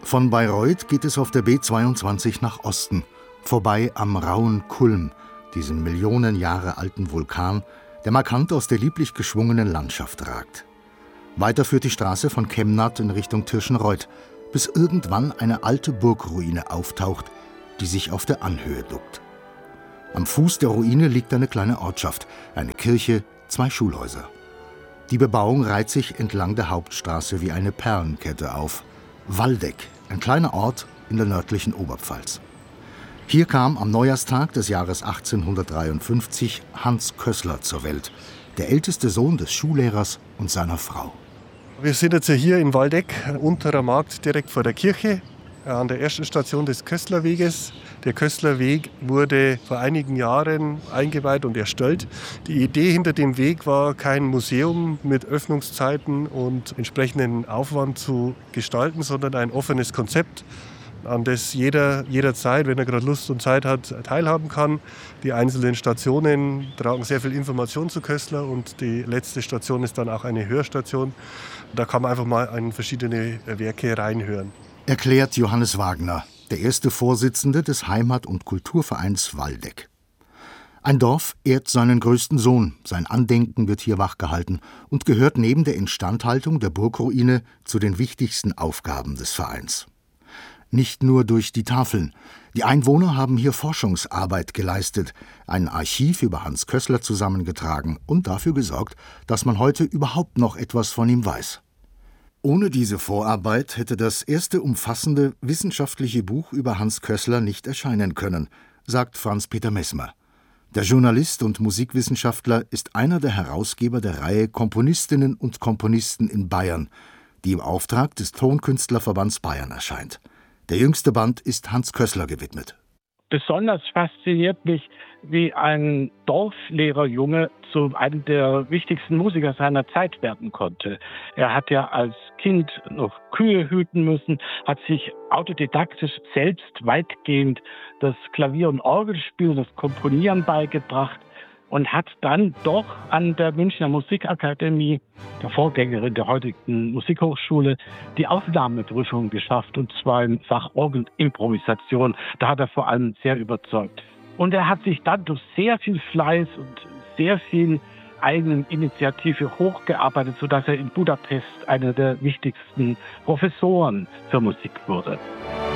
Von Bayreuth geht es auf der B22 nach Osten, vorbei am rauen Kulm, diesem Millionen Jahre alten Vulkan, der markant aus der lieblich geschwungenen Landschaft ragt. Weiter führt die Straße von Kemnath in Richtung Tirschenreuth, bis irgendwann eine alte Burgruine auftaucht, die sich auf der Anhöhe duckt. Am Fuß der Ruine liegt eine kleine Ortschaft, eine Kirche, 2 Schulhäuser. Die Bebauung reiht sich entlang der Hauptstraße wie eine Perlenkette auf. Waldeck, ein kleiner Ort in der nördlichen Oberpfalz. Hier kam am Neujahrstag des Jahres 1853 Hans Kössler zur Welt, der älteste Sohn des Schullehrers und seiner Frau. Wir sind jetzt hier in Waldeck, unterer Markt, direkt vor der Kirche, an der ersten Station des Kösslerweges. Der Kösslerweg wurde vor einigen Jahren eingeweiht und erstellt. Die Idee hinter dem Weg war, kein Museum mit Öffnungszeiten und entsprechendem Aufwand zu gestalten, sondern ein offenes Konzept, an das jeder jederzeit, wenn er gerade Lust und Zeit hat, teilhaben kann. Die einzelnen Stationen tragen sehr viel Information zu Kössler und die letzte Station ist dann auch eine Hörstation. Da kann man einfach mal in verschiedene Werke reinhören. Erklärt Johannes Wagner, der erste Vorsitzende des Heimat- und Kulturvereins Waldeck. Ein Dorf ehrt seinen größten Sohn, sein Andenken wird hier wachgehalten und gehört neben der Instandhaltung der Burgruine zu den wichtigsten Aufgaben des Vereins. Nicht nur durch die Tafeln. Die Einwohner haben hier Forschungsarbeit geleistet, ein Archiv über Hans Kössler zusammengetragen und dafür gesorgt, dass man heute überhaupt noch etwas von ihm weiß. Ohne diese Vorarbeit hätte das erste umfassende wissenschaftliche Buch über Hans Kössler nicht erscheinen können, sagt Franz-Peter Messmer. Der Journalist und Musikwissenschaftler ist einer der Herausgeber der Reihe Komponistinnen und Komponisten in Bayern, die im Auftrag des Tonkünstlerverbands Bayern erscheint. Der jüngste Band ist Hans Kössler gewidmet. Besonders fasziniert mich, wie ein Dorflehrerjunge zu einem der wichtigsten Musiker seiner Zeit werden konnte. Er hat ja als Kind noch Kühe hüten müssen, hat sich autodidaktisch selbst weitgehend das Klavier- und Orgelspiel, das Komponieren beigebracht und hat dann doch an der Münchner Musikakademie, der Vorgängerin der heutigen Musikhochschule, die Aufnahmeprüfung geschafft, und zwar im Fach Orgelimprovisation. Da hat er vor allem sehr überzeugt. Und er hat sich dann durch sehr viel Fleiß und sehr viel eigenen Initiative hochgearbeitet, sodass er in Budapest einer der wichtigsten Professoren für Musik wurde.